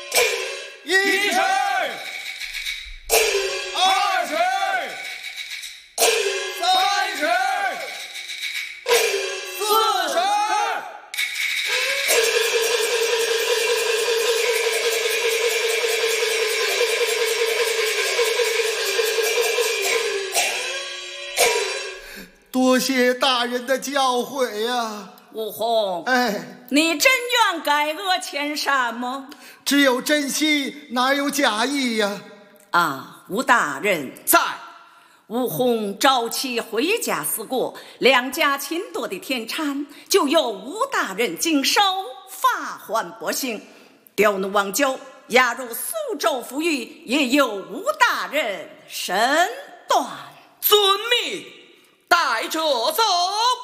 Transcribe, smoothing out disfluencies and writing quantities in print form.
一尺，二尺，三尺，四尺。 多谢大人的教诲呀！ 吴红，你真愿改恶迁善吗？ 只有真心，哪有假意呀？ 吴大人在。 吴红朝夕回家思过，两家亲夺的田产，就由吴大人经手，发还百姓。调奴王九押入苏州府狱，也由吴大人审断。 遵命，带着走。